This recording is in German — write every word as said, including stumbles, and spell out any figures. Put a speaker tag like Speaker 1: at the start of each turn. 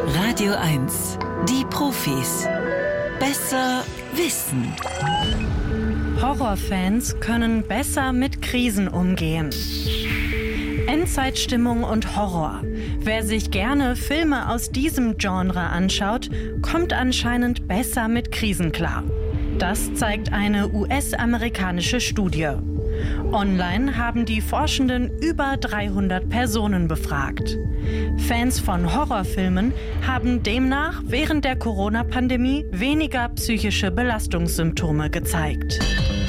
Speaker 1: Radio eins. Die Profis. Besser wissen.
Speaker 2: Horrorfans können besser mit Krisen umgehen. Endzeitstimmung und Horror. Wer sich gerne Filme aus diesem Genre anschaut, kommt anscheinend besser mit Krisen klar. Das zeigt eine U S-amerikanische Studie. Online haben die Forschenden über dreihundert Personen befragt. Fans von Horrorfilmen haben demnach während der Corona-Pandemie weniger psychische Belastungssymptome gezeigt.